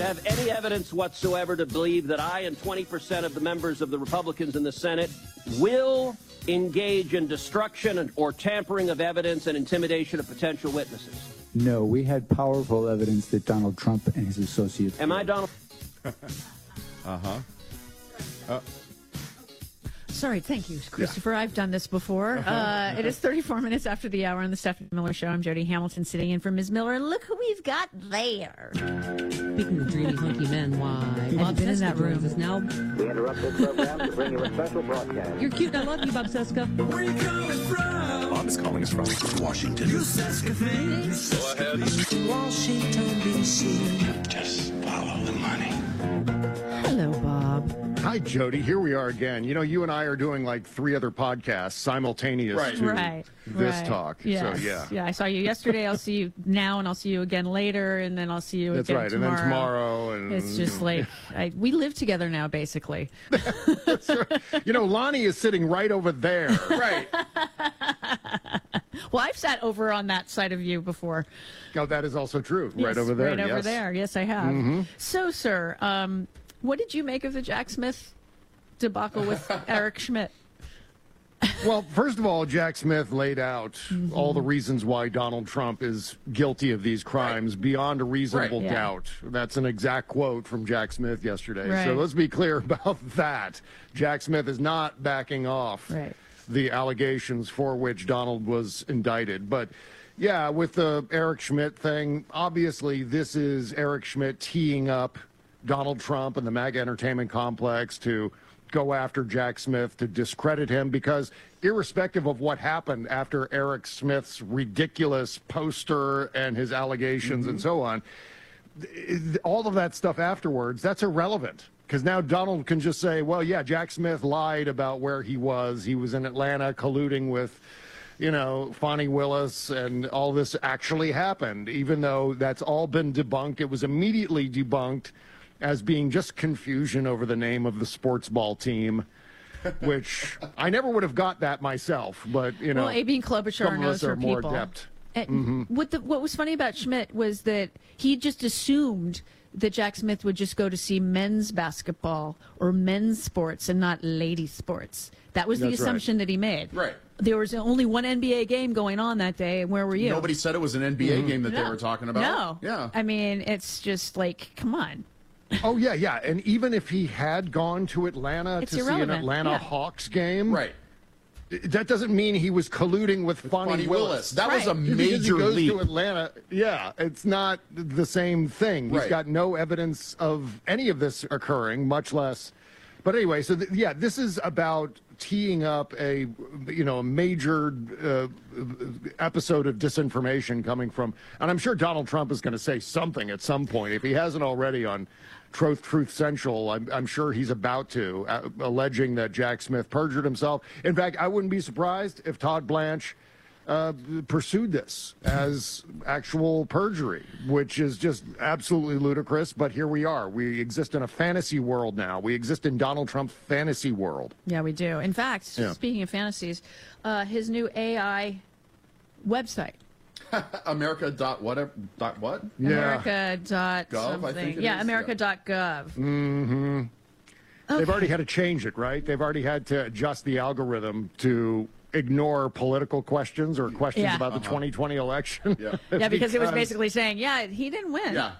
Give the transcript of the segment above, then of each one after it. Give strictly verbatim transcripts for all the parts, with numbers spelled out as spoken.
have any evidence whatsoever to believe that I and twenty percent of the members of the Republicans in the Senate will engage in destruction or tampering of evidence and intimidation of potential witnesses? No, we had powerful evidence that Donald Trump and his associates... Am I Donald... uh-huh. Uh Sorry, thank you, Christopher. Yeah. I've done this before. Uh, it is thirty-four minutes after the hour on the Stephanie Miller Show. I'm Jody Hamilton sitting in for Miz Miller, and look who we've got there. Speaking of dreamy, hunky men, why? Bob been in that room. Is now. We interrupt this program to bring you a special broadcast. You're cute. I love you, Bob Cesca. Where you calling from? Bob is calling us from Washington. You Cesca things. Go ahead. Washington, D C Just follow the money. Hello, Bob. Hi, Jody. Here we are again. You know, you and I are doing like three other podcasts simultaneous right. to right. this right. talk. Yes. So, yeah. Yeah, I saw you yesterday. I'll see you now, and I'll see you again later, and then I'll see you That's again right. tomorrow. And then tomorrow. And, it's just like, I, we live together now, basically. That's right. You know, Lonnie is sitting right over there. Right. Well, I've sat over on that side of you before. Oh, that is also true. Yes, right over there. Right over yes. there. Yes, I have. Mm-hmm. So, sir, um, what did you make of the Jack Smith debacle with Eric Schmidt? Well, first of all, Jack Smith laid out mm-hmm. all the reasons why Donald Trump is guilty of these crimes right. beyond a reasonable right. yeah. doubt. That's an exact quote from Jack Smith yesterday. Right. So let's be clear about that. Jack Smith is not backing off right. the allegations for which Donald was indicted. But yeah, with the Eric Schmidt thing, obviously this is Eric Schmidt teeing up Donald Trump and the MAGA entertainment complex to go after Jack Smith, to discredit him, because irrespective of what happened after Eric Smith's ridiculous poster and his allegations mm-hmm. and so on, all of that stuff afterwards, that's irrelevant. Because now Donald can just say, well, yeah, Jack Smith lied about where he was. He was in Atlanta colluding with, you know, Fonnie Willis, and all this actually happened, even though that's all been debunked. It was immediately debunked as being just confusion over the name of the sports ball team, which I never would have got that myself. But, you know, well, A B and Klobuchar knows her more people. adept. And mm-hmm. what, the, what was funny about Schmidt was that he just assumed that Jack Smith would just go to see men's basketball or men's sports and not lady sports. That was the That's assumption right. that he made. Right. There was only one N B A game going on that day, and where were you? Nobody said it was an N B A mm-hmm. game that no. they were talking about. No. Yeah. I mean, it's just like, come on. Oh, yeah, yeah. And even if he had gone to Atlanta it's to irrelevant. see an Atlanta yeah. Hawks game, right. that doesn't mean he was colluding with Fonnie, Fonnie Willis. Willis. That right. was a Because major he goes leap. to Atlanta. Yeah, it's not the same thing. He's right. got no evidence of any of this occurring, much less. But anyway, so th- yeah, this is about teeing up a, you know, a major uh, episode of disinformation coming from, and I'm sure Donald Trump is going to say something at some point. If he hasn't already on Truth, Truth Central, I'm, I'm sure he's about to, uh, alleging that Jack Smith perjured himself. In fact, I wouldn't be surprised if Todd Blanche uh, pursued this as actual perjury, which is just absolutely ludicrous. But here we are. We exist in a fantasy world now. We exist in Donald Trump's fantasy world. Yeah, we do. In fact, yeah. speaking of fantasies, uh, his new A I website. America dot whatever dot what? Yeah. America dot Gov, something. I think it yeah, is. America dot gov. Mm-hmm. Okay. They've already had to change it, right? They've already had to adjust the algorithm to ignore political questions or questions Yeah. about the Uh-huh. twenty twenty election. Yeah, Yeah, because it was basically saying, yeah, he didn't win. Yeah.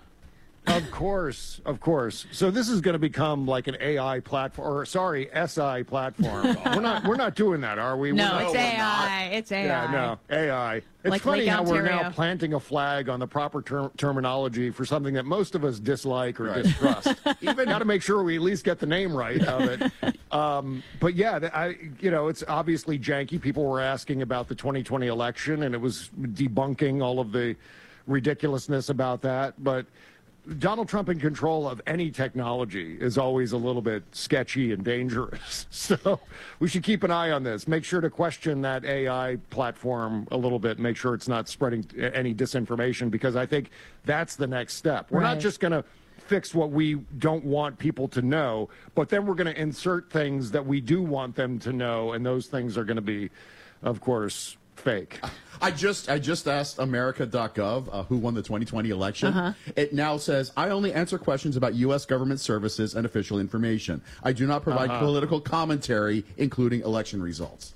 Of course, of course. So this is going to become like an A I platform, or sorry, S I platform. we're not, we're not doing that, are we? No, we're it's not, A I. It's A I. Yeah, no, A I. It's Like funny Lake how we're now Ontario. planting a flag on the proper ter- terminology for something that most of us dislike or Right. distrust. Even got to make sure we at least get the name right of it. Um, but yeah, th- I, you know, it's obviously janky. People were asking about the twenty twenty election, and it was debunking all of the ridiculousness about that. But Donald Trump in control of any technology is always a little bit sketchy and dangerous. So we should keep an eye on this. Make sure to question that A I platform a little bit. Make sure it's not spreading any disinformation, because I think that's the next step. We're Right. not just going to fix what we don't want people to know, but then we're going to insert things that we do want them to know, and those things are going to be, of course, fake. I just I just asked America dot gov uh, who won the twenty twenty election. Uh-huh. It now says, I only answer questions about U S government services and official information. I do not provide Uh-huh. political commentary, including election results.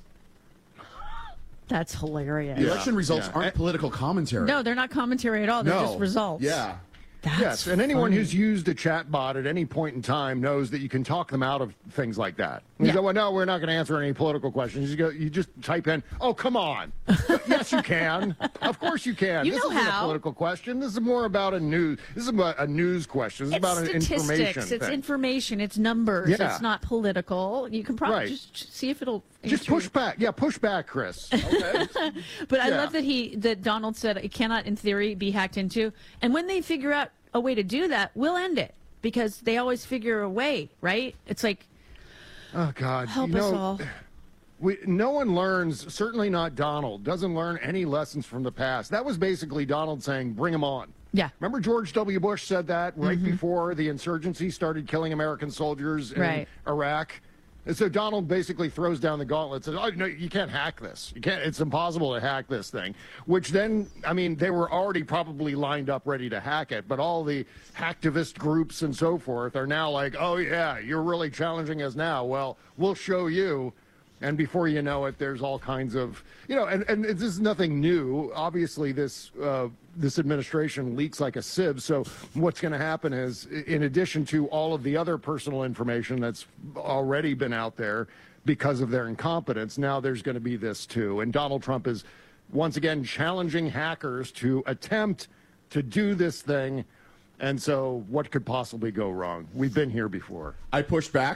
That's hilarious. The election results yeah. aren't political commentary. No, they're not commentary at all. They're No. just results. Yeah. That's Yes, and anyone funny. who's used a chat bot at any point in time knows that you can talk them out of things like that. You Yeah. go, well, no, we're not going to answer any political questions. You go, you just type in, oh, come on. Yes, you can. Of course you can. You this know isn't how. a political question. This is more about a news. This is about a news question. This is It's about an statistics. information It's thing. information. It's numbers. Yeah. It's not political. You can probably Right. just see if it'll Just answer push your- back. Yeah, push back, Chris. Okay. But I Yeah. love that he that Donald said it cannot, in theory, be hacked into. And when they figure out a way to do that, we'll end it because they always figure a way, right? It's like Oh, God. help you us know, all. We, no one learns, certainly not Donald, doesn't learn any lessons from the past. That was basically Donald saying, bring him on. Yeah. Remember George W. Bush said that right before the insurgency started killing American soldiers in Right. Iraq? And so Donald basically throws down the gauntlet, says, oh, no, you can't hack this. You can't. It's impossible to hack this thing. Which then, I mean, they were already probably lined up ready to hack it, but all the hacktivist groups and so forth are now like, oh, yeah, you're really challenging us now. Well, we'll show you. And before you know it, there's all kinds of, you know, and, and this is nothing new. Obviously, this uh, this administration leaks like a sieve. So what's going to happen is, in addition to all of the other personal information that's already been out there because of their incompetence, now there's going to be this too. And Donald Trump is once again challenging hackers to attempt to do this thing. And so what could possibly go wrong? We've been here before. I pushed back.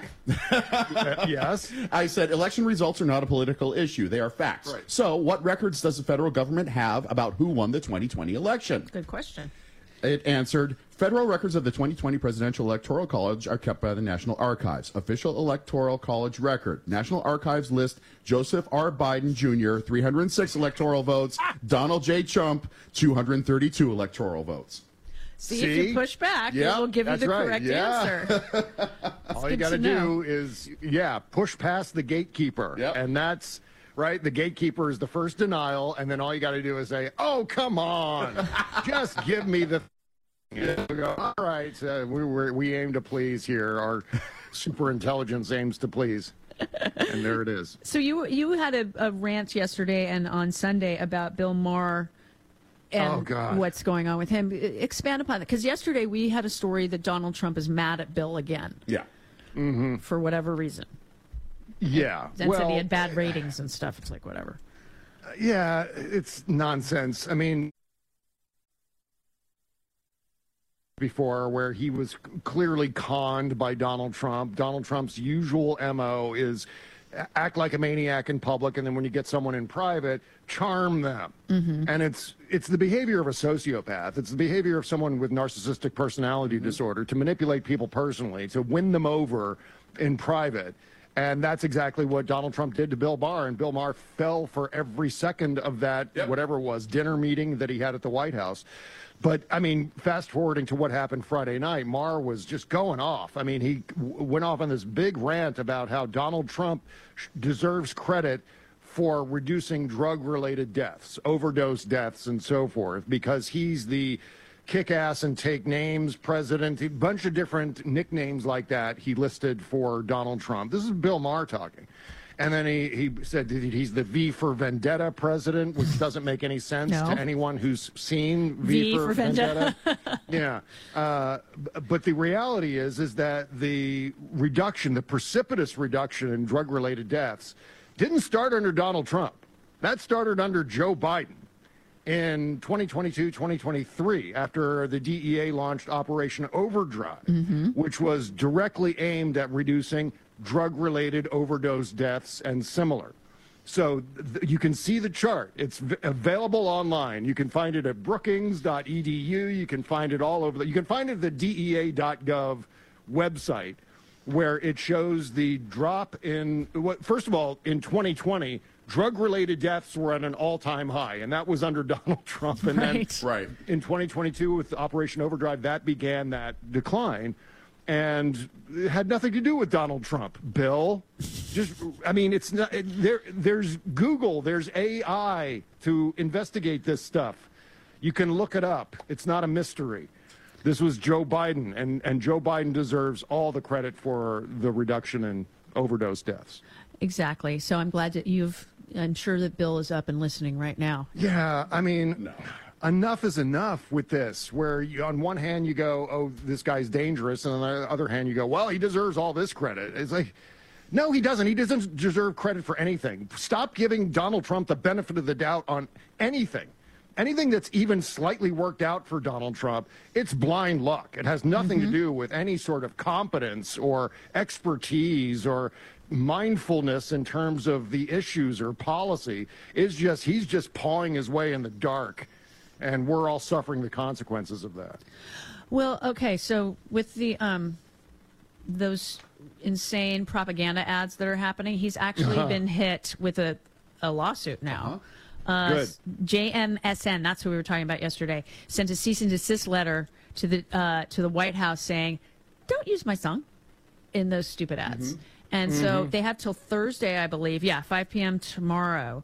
Uh, yes. I said election results are not a political issue. They are facts. Right. So what records does the federal government have about who won the twenty twenty election? Good question. It answered, federal records of the twenty twenty Presidential Electoral College are kept by the National Archives. Official Electoral College record. National Archives list Joseph R. Biden Junior, three hundred six electoral votes. Donald J. Trump, two hundred thirty-two electoral votes. See, See? if you push back, Yeah, it will give you that's the right. correct Yeah. answer. All you good got to to know. do is, yeah, push past the gatekeeper. Yep. And that's, right, the gatekeeper is the first denial, and then all you got to do is say, oh, come on, just give me the and we go, all right, uh, we, we, we aim to please here. Our super intelligence aims to please. And there it is. So you you had a, a rant yesterday and on Sunday about Bill Maher and Oh, God. what's going on with him. Expand upon that, because yesterday we had a story that Donald Trump is mad at Bill again Yeah. for whatever reason. Yeah. And well, said he had bad ratings and stuff. It's like whatever. yeah, it's nonsense. I mean, before where he was clearly conned by Donald Trump. Donald Trump's usual M O is act like a maniac in public, and then when you get someone in private, charm them. Mm-hmm. And it's it's the behavior of a sociopath. It's the behavior of someone with narcissistic personality Mm-hmm. disorder to manipulate people personally, to win them over in private. And that's exactly what Donald Trump did to Bill Maher, and Bill Maher fell for every second of that, Yep. whatever it was, dinner meeting that he had at the White House. But, I mean, fast forwarding to what happened Friday night, Maher was just going off. I mean, he w- went off on this big rant about how Donald Trump sh- deserves credit for reducing drug-related deaths, overdose deaths, and so forth, because he's the kick-ass and take names president, a bunch of different nicknames like that he listed for Donald Trump. This is Bill Maher talking. And then he, he said that he's the V for Vendetta president, which doesn't make any sense No. to anyone who's seen V, V for, for Vendetta. yeah. Uh, b- but the reality is, is that the reduction, the precipitous reduction in drug-related deaths didn't start under Donald Trump. That started under Joe Biden in twenty twenty-two, twenty twenty-three, after the D E A launched Operation Overdrive, which was directly aimed at reducing drug-related overdose deaths and similar. So th- you can see the chart. It's v- available online. You can find it at brookings dot e d u. You can find it all over. The, you can find it at the D E A dot gov website, where it shows the drop in, what, first of all, in twenty twenty, drug-related deaths were at an all-time high, and that was under Donald Trump. And Right. then Right. in twenty twenty-two, with Operation Overdrive, that began that decline. and it had nothing to do with Donald Trump. Bill, just, I mean, it's not, there, there's Google, there's A I to investigate this stuff. You can look it up. It's not a mystery. This was Joe Biden, and, and Joe Biden deserves all the credit for the reduction in overdose deaths. Exactly. So I'm glad that you've, I'm sure that Bill is up and listening right now. Yeah, I mean, no. Enough is enough with this, where you, on one hand you go, oh, this guy's dangerous, and on the other hand you go, well, he deserves all this credit. It's like, no, he doesn't. He doesn't deserve credit for anything. Stop giving Donald Trump the benefit of the doubt on anything. Anything that's even slightly worked out for Donald Trump, it's blind luck. It has nothing mm-hmm. to do with any sort of competence or expertise or mindfulness in terms of the issues or policy. It's just, he's just pawing his way in the dark, and we're all suffering the consequences of that. Well, okay, so with the um, those insane propaganda ads that are happening, he's actually uh-huh. been hit with a, a lawsuit now. Uh-huh. Uh, Good. J M S N, that's what we were talking about yesterday, sent a cease and desist letter to the uh, to the White House saying, "Don't use my song in those stupid ads." Mm-hmm. And mm-hmm. so they have till Thursday, I believe, yeah, five p.m. tomorrow,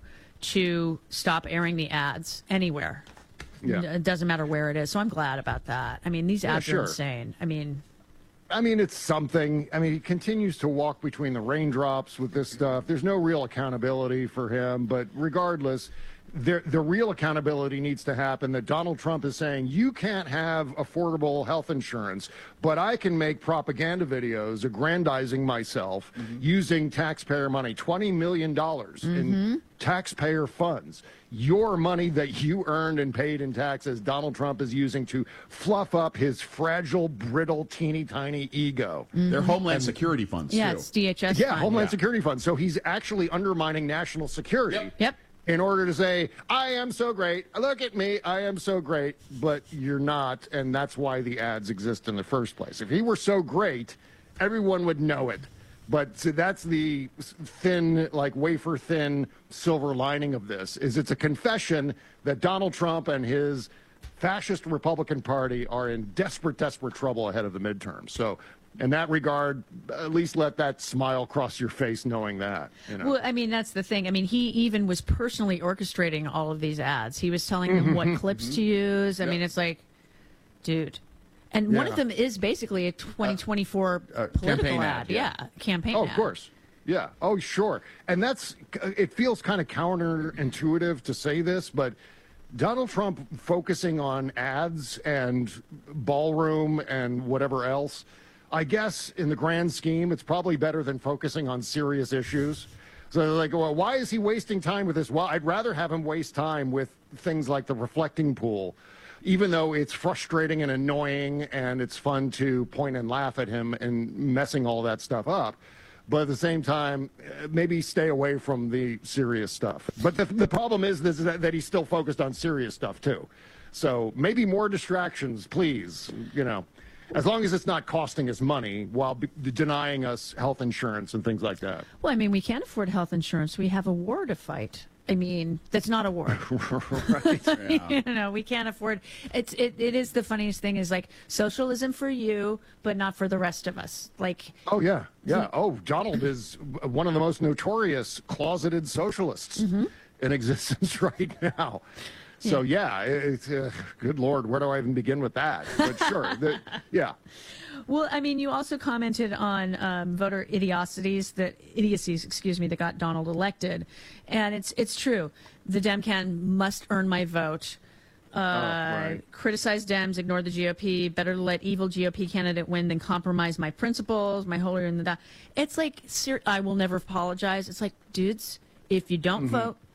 to stop airing the ads anywhere. Yeah. It doesn't matter where it is. So I'm glad about that. I mean, these yeah, ads sure. are insane. I mean. I mean, it's something. I mean, he continues to walk between the raindrops with this stuff. There's no real accountability for him. But regardless, there, the real accountability needs to happen that Donald Trump is saying, you can't have affordable health insurance, but I can make propaganda videos aggrandizing myself mm-hmm. using taxpayer money, twenty million dollars mm-hmm. in taxpayer funds. Your money that you earned and paid in taxes, Donald Trump is using to fluff up his fragile, brittle, teeny tiny ego. Mm-hmm. They're Homeland and, Security funds, yeah, too. It's D H S Yeah, fund. Homeland yeah. Security funds. So he's actually undermining national security. Yep. yep. In order to say, I am so great, look at me, I am so great, but you're not, and that's why the ads exist in the first place. If he were so great, everyone would know it. But so that's the thin, like wafer-thin silver lining of this, is it's a confession that Donald Trump and his fascist Republican Party are in desperate, desperate trouble ahead of the midterms. So in that regard, at least let that smile cross your face knowing that. You know? Well, I mean, that's the thing. I mean, he even was personally orchestrating all of these ads. He was telling them what clips to use. I yep. mean, it's like, dude. And yeah. one of them is basically a twenty twenty-four uh, uh, political ad. ad. Yeah, yeah. campaign Oh, ad. of course. Yeah. Oh, sure. And that's, it feels kind of counterintuitive to say this, but Donald Trump focusing on ads and ballroom and whatever else, I guess in the grand scheme, it's probably better than focusing on serious issues. So like, well, why is he wasting time with this? Well, I'd rather have him waste time with things like the reflecting pool, even though it's frustrating and annoying and it's fun to point and laugh at him and messing all that stuff up. But at the same time, maybe stay away from the serious stuff. But the, the problem is this, that, that he's still focused on serious stuff, too. So maybe more distractions, please, you know, as long as it's not costing us money while be, denying us health insurance and things like that. Well, I mean, we can't afford health insurance. We have a war to fight. I mean, that's not a war. Right. Yeah. You know, we can't afford. It's it, it is the funniest thing is like socialism for you, but not for the rest of us. Like, oh yeah, yeah. Oh, Donald is one of the most notorious closeted socialists mm-hmm. in existence right now. So yeah, it's uh, good Lord, where do I even begin with that? But sure, the, yeah. Well, I mean, you also commented on um, voter idiocies that idiocies, excuse me, that got Donald elected, and it's it's true. The Demcan must earn my vote. Uh, oh, right. Criticize Dems, ignore the G O P. Better to let evil G O P candidate win than compromise my principles, my holier than thou. It's like ser- I will never apologize. It's like, dudes, if you don't mm-hmm. vote,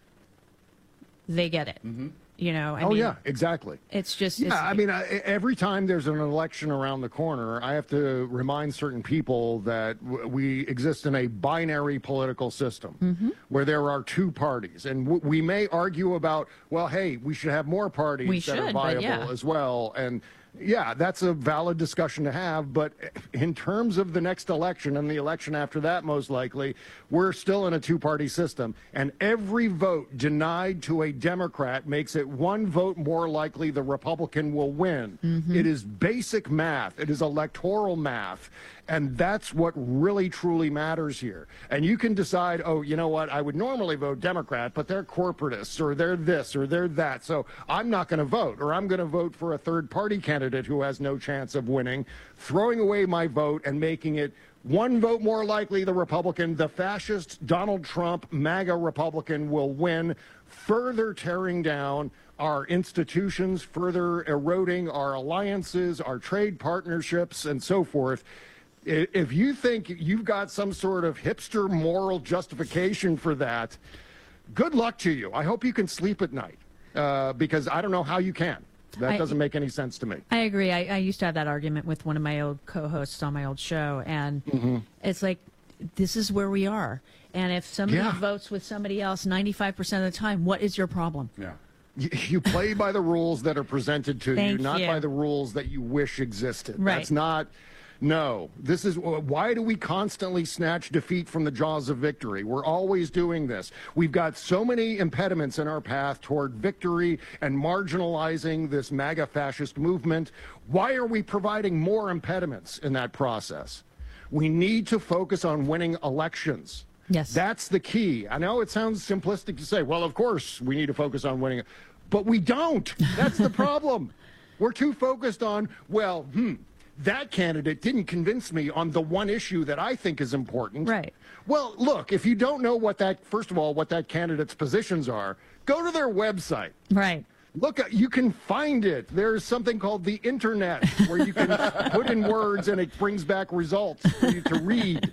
they get it. Mm-hmm. You know, I oh, mean, yeah, exactly. It's just. Yeah, It's, I mean, I, every time there's an election around the corner, I have to remind certain people that w- we exist in a binary political system mm-hmm. where there are two parties. And w- we may argue about, well, hey, we should have more parties we that should, are viable but yeah. as well. And Yeah, that's a valid discussion to have, but in terms of the next election and the election after that, most likely, we're still in a two-party system, and every vote denied to a Democrat makes it one vote more likely the Republican will win. Mm-hmm. It is basic math. It is electoral math, and that's what really, truly matters here. And you can decide, oh, you know what, I would normally vote Democrat, but they're corporatists, or they're this, or they're that, so I'm not going to vote, or I'm going to vote for a third-party candidate who has no chance of winning, throwing away my vote and making it one vote more likely the Republican, the fascist Donald Trump, MAGA Republican, will win, further tearing down our institutions, further eroding our alliances, our trade partnerships, and so forth. If you think you've got some sort of hipster moral justification for that, good luck to you. I hope you can sleep at night, uh, because I don't know how you can. That doesn't I, make any sense to me. I agree. I, I used to have that argument with one of my old co-hosts on my old show, and mm-hmm. it's like, this is where we are. And if somebody yeah. votes with somebody else ninety-five percent of the time, what is your problem? Yeah. You, you play by the rules that are presented to you, not you. by the rules that you wish existed. Right. That's not... No, this is why do we constantly snatch defeat from the jaws of victory? We're always doing this. We've got so many impediments in our path toward victory and marginalizing this MAGA fascist movement. Why are we providing more impediments in that process? We need to focus on winning elections. Yes. That's the key. I know it sounds simplistic to say, well, of course we need to focus on winning, but we don't. That's the problem. We're too focused on, well, hmm, that candidate didn't convince me on the one issue that I think is important. Right. Well, look, if you don't know what that, first of all, what that candidate's positions are, go to their website. Right. Look, you can find it. There's something called the internet where you can put in words and it brings back results for you to read.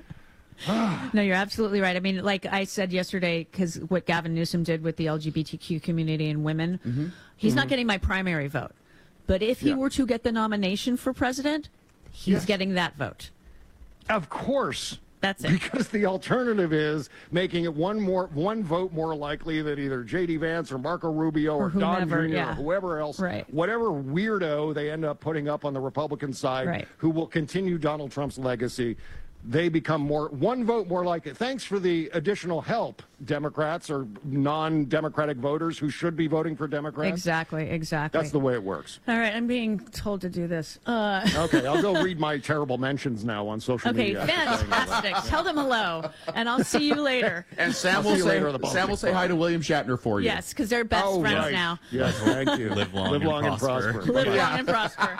No, you're absolutely right. I mean, like I said yesterday, because what Gavin Newsom did with the L G B T Q community and women, mm-hmm. he's mm-hmm. not getting my primary vote. But if he yeah. were to get the nomination for president, he's yes. getting that vote. Of course. That's it. Because the alternative is making it one more one vote more likely that either J D Vance or Marco Rubio or, or whomever, Don Junior yeah. or whoever else, right. whatever weirdo they end up putting up on the Republican side right. who will continue Donald Trump's legacy, they become more one vote more likely. Thanks for the additional help, Democrats or non-Democratic voters who should be voting for Democrats. Exactly, exactly. That's the way it works. All right, I'm being told to do this. Uh... Okay, I'll go read my terrible mentions now on social okay, media. Okay, fantastic. Tell them hello, and I'll see you later. And Sam will say, Sam will say hi to William Shatner for you. Yes, because they're best oh, friends right. now. Yes, thank you. Live long, Live long and, and prosper. prosper. Live yeah. long and prosper.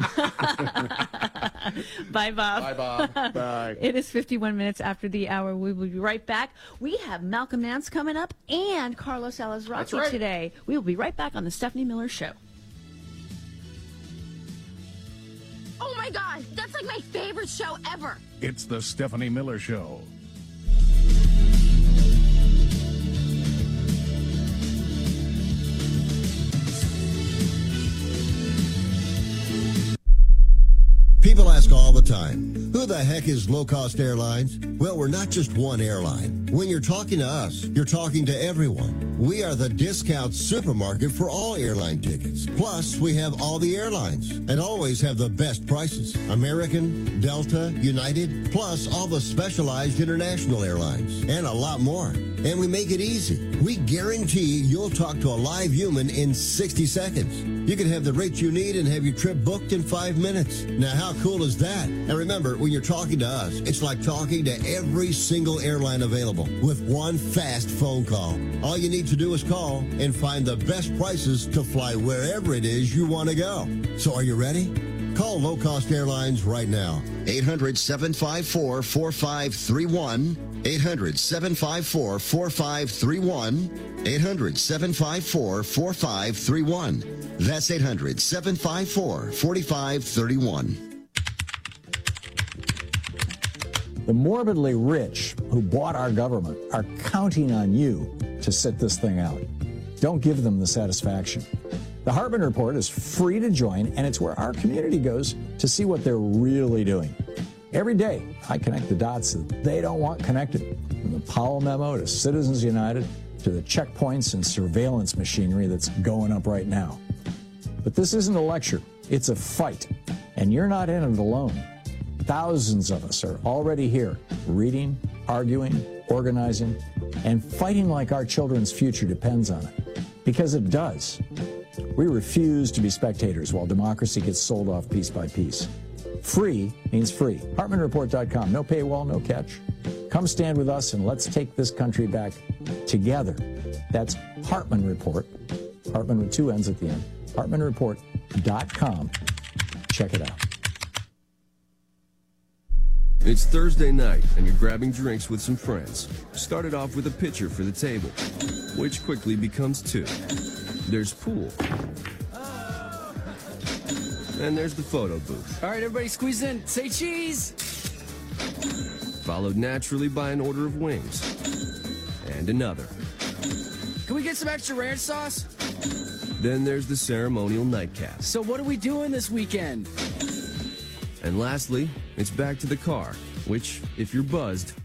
Bye, Bob. Bye, Bob. Bye. It is fifty-one minutes after the hour. We will be right back. We have Malcolm Nance coming up and Carlos Alazraqui right. today. We will be right back on the Stephanie Miller Show. Oh my God, that's like my favorite show ever. It's the Stephanie Miller Show. People ask all the time, who the heck is Low Cost Airlines? Well, we're not just one airline. When you're talking to us, you're talking to everyone. We are the discount supermarket for all airline tickets. Plus, we have all the airlines and always have the best prices. American, Delta, United, plus all the specialized international airlines and a lot more. And we make it easy. We guarantee you'll talk to a live human in sixty seconds. You can have the rates you need and have your trip booked in five minutes. Now, how cool is that? And remember, when you're talking to us, it's like talking to every single airline available with one fast phone call. All you need to do is call and find the best prices to fly wherever it is you want to go. So are you ready? Call Low Cost Airlines right now. eight hundred, seven five four, four five three one. eight hundred, seven five four, four five three one. eight hundred, seven five four, four five three one. That's eight hundred, seven five four, four five three one. The morbidly rich who bought our government are counting on you to sit this thing out. Don't give them the satisfaction. The Hartman Report is free to join, and it's where our community goes to see what they're really doing. Every day, I connect the dots that they don't want connected, from the Powell memo to Citizens United to the checkpoints and surveillance machinery that's going up right now. But this isn't a lecture. It's a fight, and you're not in it alone. Thousands of us are already here, reading, arguing, organizing, and fighting like our children's future depends on it. Because it does. We refuse to be spectators while democracy gets sold off piece by piece. Free means free. Hartman Report dot com. No paywall, no catch. Come stand with us and let's take this country back together. That's Hartman Report. Hartman with two N's at the end. Hartman Report dot com. Check it out. It's Thursday night, and you're grabbing drinks with some friends. Started off with a pitcher for the table, which quickly becomes two. There's pool. And there's the photo booth. All right, everybody squeeze in. Say cheese! Followed naturally by an order of wings. And another. Can we get some extra ranch sauce? Then there's the ceremonial nightcap. So what are we doing this weekend? And lastly, it's back to the car, which, if you're buzzed,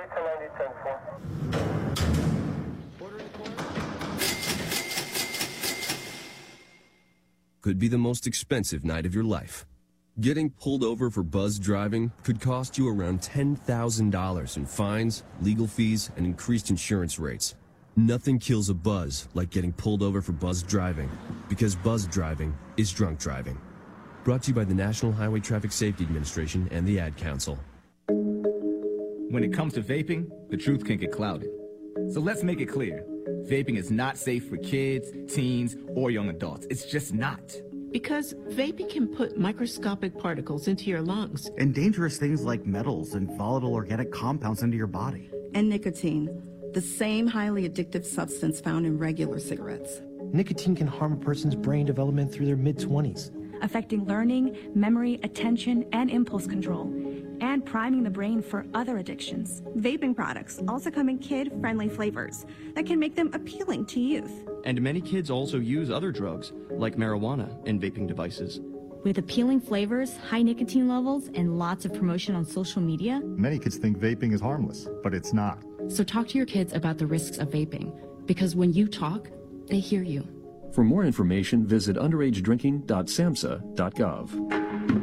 could be the most expensive night of your life. Getting pulled over for buzzed driving could cost you around ten thousand dollars in fines, legal fees, and increased insurance rates. Nothing kills a buzz like getting pulled over for buzzed driving, because buzzed driving is drunk driving. Brought to you by the National Highway Traffic Safety Administration and the Ad Council. When it comes to vaping, the truth can get clouded. So let's make it clear. Vaping is not safe for kids, teens, or young adults. It's just not. Because vaping can put microscopic particles into your lungs. And dangerous things like metals and volatile organic compounds into your body. And nicotine, the same highly addictive substance found in regular cigarettes. Nicotine can harm a person's brain development through their mid-twenties. Affecting learning, memory, attention, and impulse control, and priming the brain for other addictions. Vaping products also come in kid-friendly flavors that can make them appealing to youth. And many kids also use other drugs, like marijuana, in vaping devices. With appealing flavors, high nicotine levels, and lots of promotion on social media, many kids think vaping is harmless, but it's not. So talk to your kids about the risks of vaping, because when you talk, they hear you. For more information, visit underage drinking dot samhsa dot gov.